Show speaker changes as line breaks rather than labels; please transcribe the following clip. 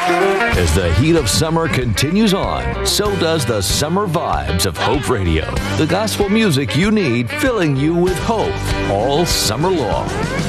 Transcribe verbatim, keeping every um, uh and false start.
As the heat of summer continues on, so does the summer vibes of Hope Radio. The gospel music you need, filling you with hope all summer long.